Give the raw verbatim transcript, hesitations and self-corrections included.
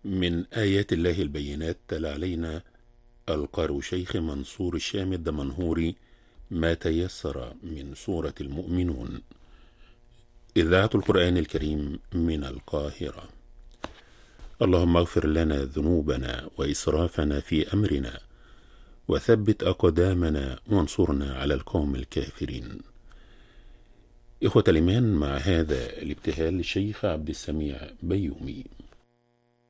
من آيات الله البينات تلا علينا القارئ شيخ منصور الشام الدمنهوري ما تيسر من سورة المؤمنون. إذاعة القرآن الكريم من القاهرة. اللهم اغفر لنا ذنوبنا وإسرافنا في أمرنا وثبت أقدامنا وانصرنا على القوم الكافرين. إخوة الإيمان، مع هذا الابتهال للشيخ عبد السميع بيومي.